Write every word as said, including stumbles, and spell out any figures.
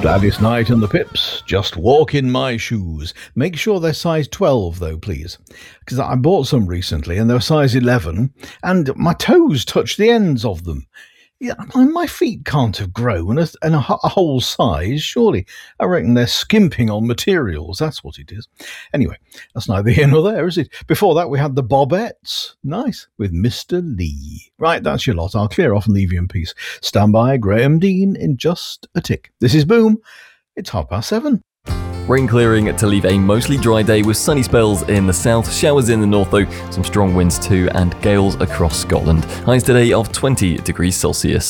Gladys Knight and the Pips, Just Walk in My Shoes. Make sure they're size twelve though, please. Because I bought some recently and they were size eleven and my toes touched the ends of them. Yeah, my feet can't have grown a, a, a whole size, surely. I reckon they're skimping on materials, that's what it is. Anyway, that's neither here nor there, is it? Before that, we had the Bobettes. Nice, with Mister Lee. Right, that's your lot. I'll clear off and leave you in peace. Stand by, Graham Dean, in just a tick. This is Boom. It's half past seven. Rain clearing to leave a mostly dry day with sunny spells in the south, showers in the north though, some strong winds too, and gales across Scotland. Highs today of twenty degrees Celsius.